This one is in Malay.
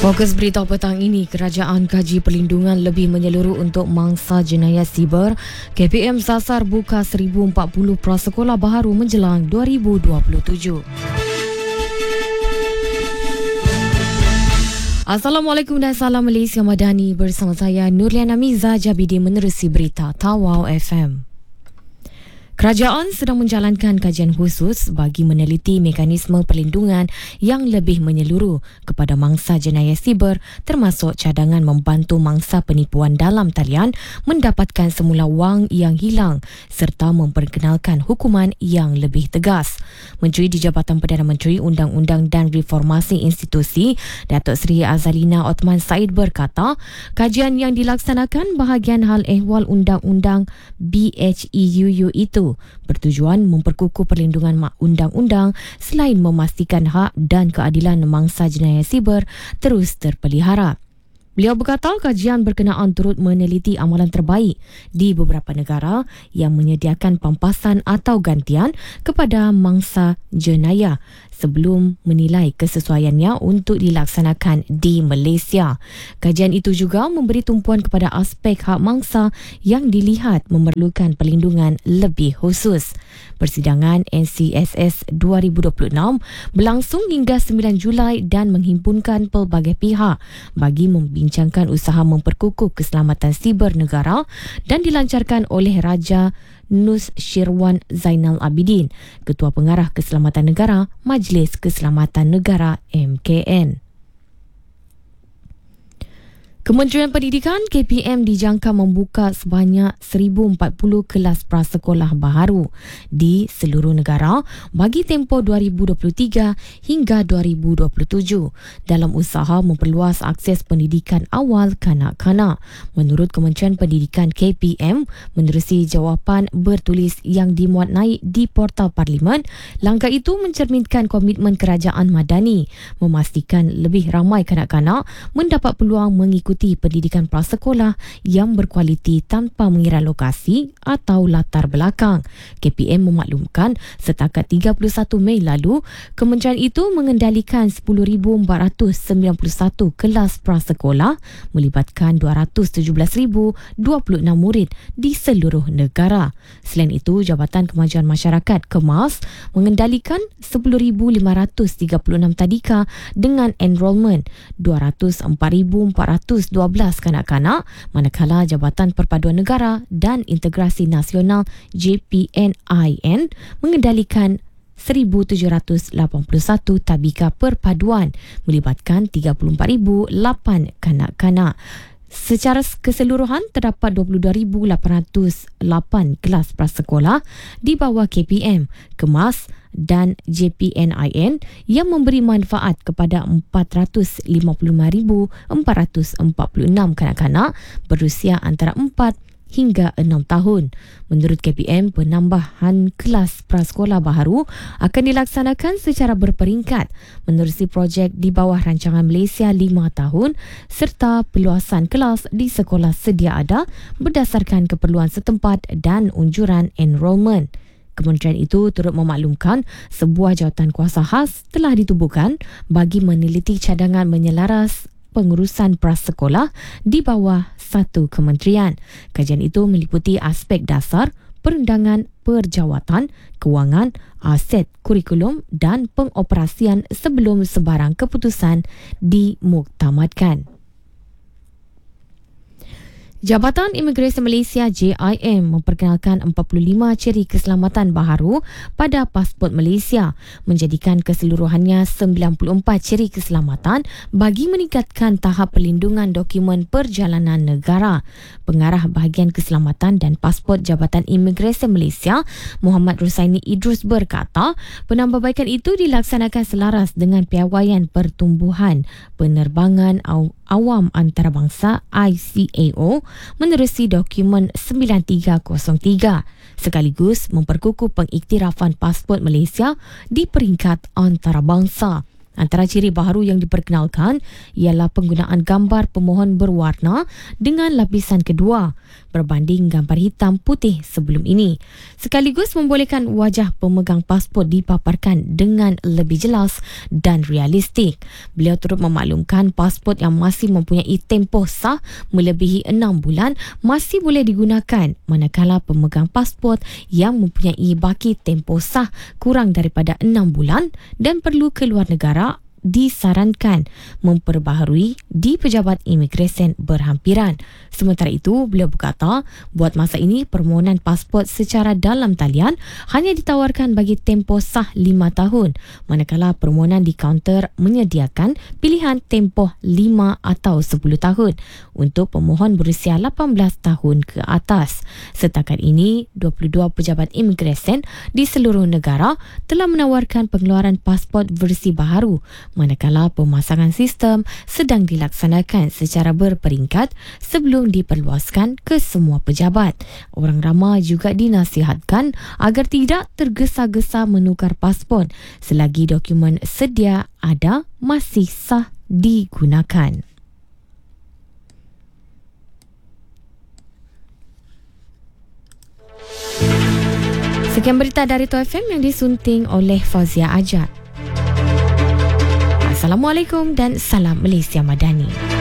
Fokus berita petang ini, Kerajaan kaji perlindungan lebih menyeluruh untuk mangsa jenayah siber. KPM sasar buka 1,040 prasekolah baharu menjelang 2027. Assalamualaikum dan salam Malaysia Madani, bersama saya Nurliana Miza Jabidi menerusi berita Tawau FM. Kerajaan sedang menjalankan kajian khusus bagi meneliti mekanisme perlindungan yang lebih menyeluruh kepada mangsa jenayah siber, termasuk cadangan membantu mangsa penipuan dalam talian mendapatkan semula wang yang hilang serta memperkenalkan hukuman yang lebih tegas. Menteri di Jabatan Perdana Menteri Undang-Undang dan Reformasi Institusi, Datuk Seri Azalina Othman Said berkata, kajian yang dilaksanakan bahagian hal ehwal Undang-Undang BHEUU itu bertujuan memperkukuh perlindungan undang-undang selain memastikan hak dan keadilan mangsa jenayah siber terus terpelihara. Beliau berkata kajian berkenaan turut meneliti amalan terbaik di beberapa negara yang menyediakan pampasan atau gantian kepada mangsa jenayah sebelum menilai kesesuaiannya untuk dilaksanakan di Malaysia. Kajian itu juga memberi tumpuan kepada aspek hak mangsa yang dilihat memerlukan perlindungan lebih khusus. Persidangan NCSS 2026 berlangsung hingga 9 Julai dan menghimpunkan pelbagai pihak bagi membincangkan usaha memperkukuh keselamatan siber negara dan dilancarkan oleh Raja Nus Shirwan Zainal Abidin, Ketua Pengarah Keselamatan Negara, Majlis Keselamatan Negara MKN. Kementerian Pendidikan KPM dijangka membuka sebanyak 1,040 kelas prasekolah baharu di seluruh negara bagi tempoh 2023 hingga 2027 dalam usaha memperluas akses pendidikan awal kanak-kanak. Menurut Kementerian Pendidikan KPM, menerusi jawapan bertulis yang dimuat naik di portal Parlimen, langkah itu mencerminkan komitmen kerajaan madani memastikan lebih ramai kanak-kanak mendapat peluang mengikuti pendidikan prasekolah yang berkualiti tanpa mengira lokasi atau latar belakang. KPM memaklumkan setakat 31 Mei lalu, kementerian itu mengendalikan 10,491 kelas prasekolah melibatkan 217,026 murid di seluruh negara. Selain itu, Jabatan Kemajuan Masyarakat KEMAS mengendalikan 10,536 tadika dengan enrolment 204,412 kanak-kanak, manakala Jabatan Perpaduan Negara dan Integrasi Nasional JPNIN mengendalikan 1,781 tabika perpaduan melibatkan 34,008 kanak-kanak. Secara keseluruhan, terdapat 22,808 kelas prasekolah di bawah KPM, KEMAS dan JPNIN yang memberi manfaat kepada 455,446 kanak-kanak berusia antara 4 hingga 6 tahun. Menurut KPM, penambahan kelas prasekolah baharu akan dilaksanakan secara berperingkat menerusi projek di bawah rancangan Malaysia 5 tahun serta peluasan kelas di sekolah sedia ada berdasarkan keperluan setempat dan unjuran enrolment. Kementerian itu turut memaklumkan sebuah jawatan kuasa khas telah ditubuhkan bagi meneliti cadangan menyelaras pengurusan prasekolah di bawah satu kementerian. Kajian itu meliputi aspek dasar, perundangan, perjawatan, kewangan, aset, kurikulum dan pengoperasian sebelum sebarang keputusan dimuktamadkan. Jabatan Imigresen Malaysia JIM memperkenalkan 45 ciri keselamatan baharu pada pasport Malaysia, menjadikan keseluruhannya 94 ciri keselamatan bagi meningkatkan tahap perlindungan dokumen perjalanan negara. Pengarah Bahagian Keselamatan dan Pasport Jabatan Imigresen Malaysia, Muhammad Rusaini Idrus berkata, penambahbaikan itu dilaksanakan selaras dengan piawaian pertumbuhan penerbangan awam antarabangsa ICAO menerusi dokumen 9303 sekaligus memperkukuh pengiktirafan pasport Malaysia di peringkat antarabangsa. Antara ciri baharu yang diperkenalkan ialah penggunaan gambar pemohon berwarna dengan lapisan kedua berbanding gambar hitam putih sebelum ini, sekaligus membolehkan wajah pemegang pasport dipaparkan dengan lebih jelas dan realistik. Beliau turut memaklumkan pasport yang masih mempunyai tempoh sah melebihi 6 bulan masih boleh digunakan, manakala pemegang pasport yang mempunyai baki tempoh sah kurang daripada 6 bulan dan perlu keluar negara disarankan memperbaharui di pejabat imigresen berhampiran. Sementara itu, beliau berkata, buat masa ini permohonan pasport secara dalam talian hanya ditawarkan bagi tempoh sah 5 tahun, manakala permohonan di kaunter menyediakan pilihan tempoh 5 atau 10 tahun untuk pemohon berusia 18 tahun ke atas. Setakat ini, 22 pejabat imigresen di seluruh negara telah menawarkan pengeluaran pasport versi baharu, manakala pemasangan sistem sedang dilaksanakan secara berperingkat sebelum diperluaskan ke semua pejabat. Orang ramai juga dinasihatkan agar tidak tergesa-gesa menukar pasport selagi dokumen sedia ada masih sah digunakan. Sekian berita dari Tuan FM yang disunting oleh Fazia Ajat. Assalamualaikum dan salam Malaysia Madani.